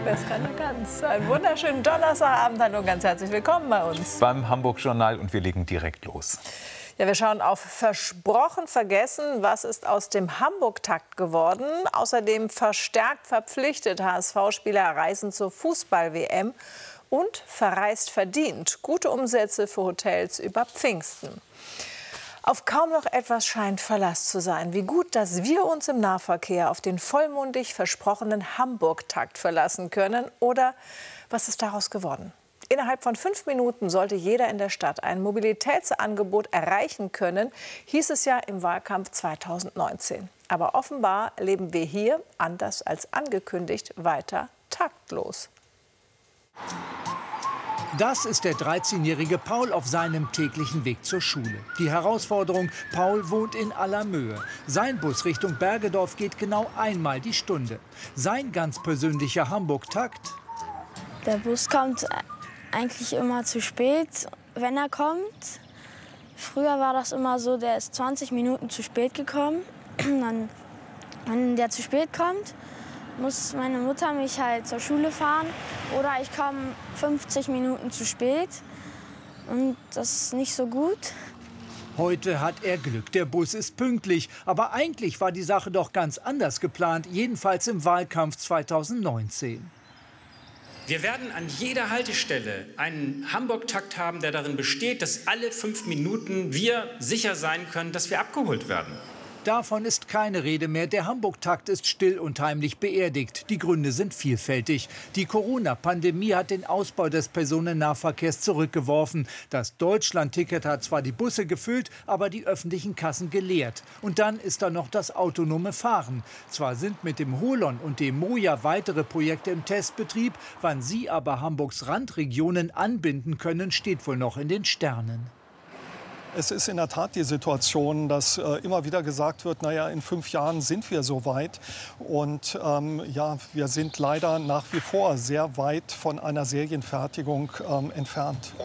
Das kann er ganz. Einen wunderschönen Donnerstagabend. Hallo und ganz herzlich willkommen bei uns. Beim Hamburg-Journal und wir legen direkt los. Ja, wir schauen auf Versprochen, vergessen. Was ist aus dem Hamburg-Takt geworden? Außerdem verstärkt verpflichtet. HSV-Spieler reisen zur Fußball-WM und verreist verdient. Gute Umsätze für Hotels über Pfingsten. Auf kaum noch etwas scheint Verlass zu sein. Wie gut, dass wir uns im Nahverkehr auf den vollmundig versprochenen Hamburg-Takt verlassen können. Oder was ist daraus geworden? Innerhalb von 5 Minuten sollte jeder in der Stadt ein Mobilitätsangebot erreichen können, hieß es ja im Wahlkampf 2019. Aber offenbar leben wir hier, anders als angekündigt, weiter taktlos. Das ist der 13-jährige Paul auf seinem täglichen Weg zur Schule. Die Herausforderung: Paul wohnt in Allermöhe. Sein Bus Richtung Bergedorf geht genau einmal die Stunde. Sein ganz persönlicher Hamburg-Takt: Der Bus kommt eigentlich immer zu spät, wenn er kommt. Früher war das immer so, der ist 20 Minuten zu spät gekommen. Dann, wenn der zu spät kommt, muss meine Mutter mich halt zur Schule fahren. Oder ich komme 50 Minuten zu spät. Und das ist nicht so gut. Heute hat er Glück, der Bus ist pünktlich. Aber eigentlich war die Sache doch ganz anders geplant, jedenfalls im Wahlkampf 2019. Wir werden an jeder Haltestelle einen Hamburg-Takt haben, der darin besteht, dass alle 5 Minuten wir sicher sein können, dass wir abgeholt werden. Davon ist keine Rede mehr. Der Hamburg-Takt ist still und heimlich beerdigt. Die Gründe sind vielfältig. Die Corona-Pandemie hat den Ausbau des Personennahverkehrs zurückgeworfen. Das Deutschland-Ticket hat zwar die Busse gefüllt, aber die öffentlichen Kassen geleert. Und dann ist da noch das autonome Fahren. Zwar sind mit dem Holon und dem Moja weitere Projekte im Testbetrieb, wann sie aber Hamburgs Randregionen anbinden können, steht wohl noch in den Sternen. Es ist in der Tat die Situation, dass immer wieder gesagt wird, naja, in 5 Jahren sind wir so weit. Und ja, wir sind leider nach wie vor sehr weit von einer Serienfertigung entfernt.